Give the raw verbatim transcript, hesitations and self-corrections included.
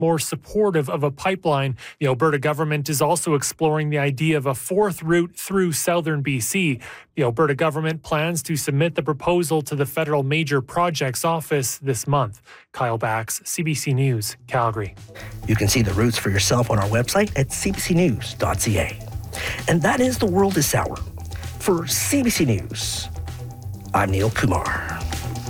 more supportive of a pipeline. The Alberta government is also exploring the idea of a fourth route through southern B C. The Alberta government plans to submit the proposal to the Federal Major Projects Office this month. Kyle Bax, C B C News, Calgary. You can see the routes for yourself on our website at c b c news dot c a. And that is the world this hour. For C B C News, I'm Neil Kumar.